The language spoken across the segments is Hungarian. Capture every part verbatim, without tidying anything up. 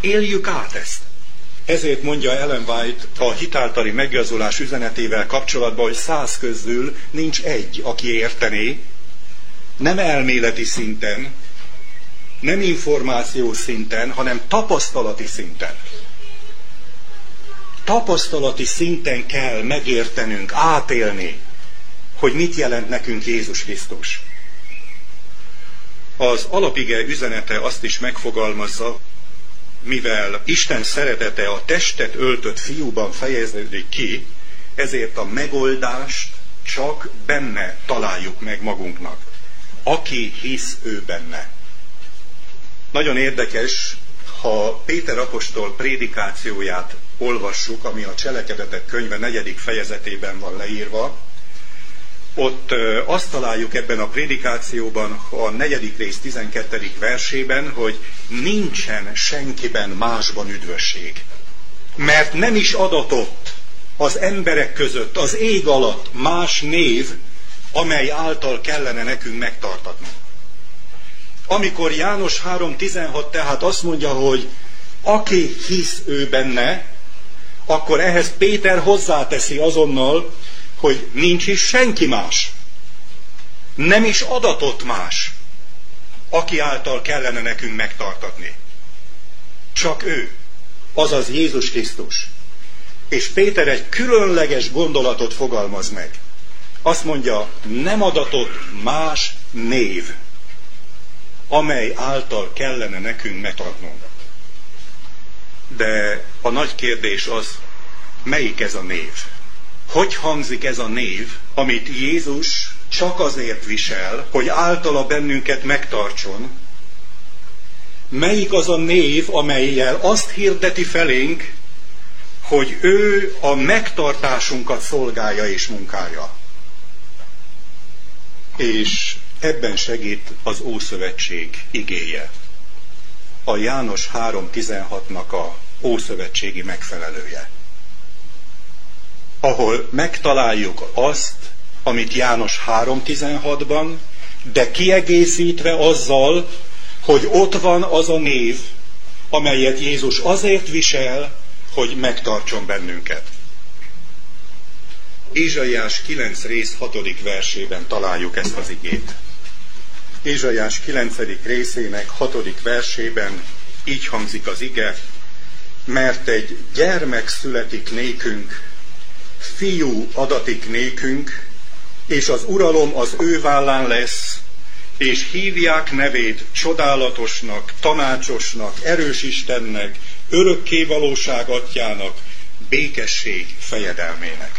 Éljük át ezt. Ezért mondja Ellen White a hitáltali megigazulás üzenetével kapcsolatban, hogy száz közül nincs egy, aki értené, nem elméleti szinten, nem információ szinten, hanem tapasztalati szinten. Tapasztalati szinten kell megértenünk, átélni, hogy mit jelent nekünk Jézus Krisztus. Az alapige üzenete azt is megfogalmazza, mivel Isten szeretete a testet öltött fiúban fejeződik ki, ezért a megoldást csak benne találjuk meg magunknak. Aki hisz ő benne. Nagyon érdekes, ha Péter apostol prédikációját olvassuk, ami a Cselekedetek könyve negyedik fejezetében van leírva, ott azt találjuk ebben a prédikációban, a negyedik rész tizenkettedik versében, hogy nincsen senkiben másban üdvösség. Mert nem is adatott az emberek között, az ég alatt más név, amely által kellene nekünk megtartatni. Amikor János három tizenhat tehát azt mondja, hogy aki hisz ő benne, akkor ehhez Péter hozzáteszi azonnal, hogy nincs is senki más. Nem is adatott más, aki által kellene nekünk megtartatni. Csak ő, azaz Jézus Krisztus. És Péter egy különleges gondolatot fogalmaz meg. Azt mondja, nem adatott más név, amely által kellene nekünk megtartnunk. De a nagy kérdés az, melyik ez a név? Hogy hangzik ez a név, amit Jézus csak azért visel, hogy általa bennünket megtartson? Melyik az a név, amellyel azt hirdeti felénk, hogy ő a megtartásunkat szolgálja és munkálja? És ebben segít az Ószövetség igéje. A János három tizenhatnak a ószövetségi megfelelője. Ahol megtaláljuk azt, amit János három tizenhatban, de kiegészítve azzal, hogy ott van az a név, amelyet Jézus azért visel, hogy megtartson bennünket. Ézsaiás kilenc rész hatodik versében találjuk ezt az igét. Ézsaiás kilencedik részének hatodik versében így hangzik az ige, mert egy gyermek születik nékünk, fiú adatik nékünk, és az uralom az ő vállán lesz, és hívják nevét csodálatosnak, tanácsosnak, erős Istennek, örökké valóság atyának, békesség fejedelmének.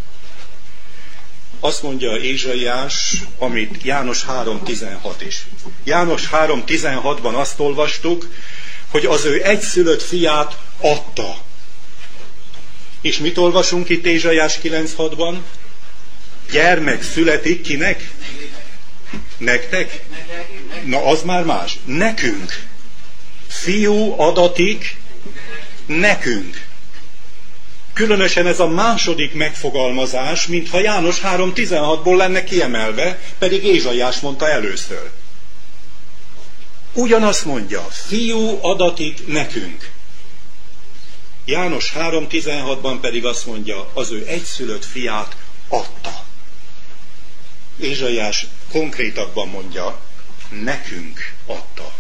Azt mondja Ézsaiás, amit János három tizenhat is. János három tizenhatban azt olvastuk, hogy az ő egyszülött fiát adta. És mit olvasunk itt Ézsaiás kilenc hatban? Gyermek születik kinek? Nektek? Na az már más. Nekünk. Fiú adatik nekünk. Különösen ez a második megfogalmazás, mintha János három tizenhatból lenne kiemelve, pedig Ézsaiás mondta először. Ugyanazt mondja, fiú adatik nekünk. János három tizenhatban pedig azt mondja, az ő egyszülött fiát adta. Ézsaiás konkrétabban mondja, nekünk adta.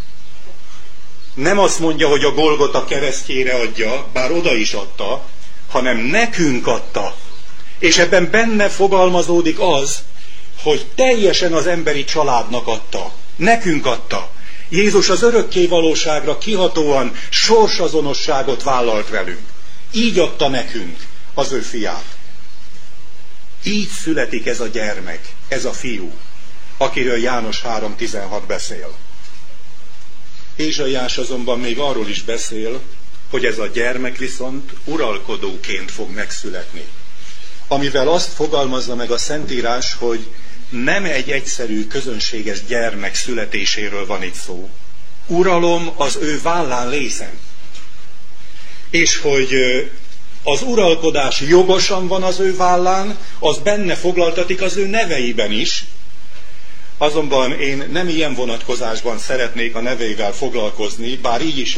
Nem azt mondja, hogy a Golgota keresztjére adja, bár oda is adta, hanem nekünk adta. És ebben benne fogalmazódik az, hogy teljesen az emberi családnak adta. Nekünk adta. Jézus az örökké valóságra kihatóan sorsazonosságot vállalt velünk. Így adta nekünk az ő fiát. Így születik ez a gyermek, ez a fiú, akiről János három tizenhat beszél. Ézsaiás azonban még arról is beszél, hogy ez a gyermek viszont uralkodóként fog megszületni. Amivel azt fogalmazza meg a Szentírás, hogy nem egy egyszerű, közönséges gyermek születéséről van itt szó. Uralom az ő vállán lészen. És hogy az uralkodás jogosan van az ő vállán, az benne foglaltatik az ő neveiben is. Azonban én nem ilyen vonatkozásban szeretnék a neveivel foglalkozni, bár így is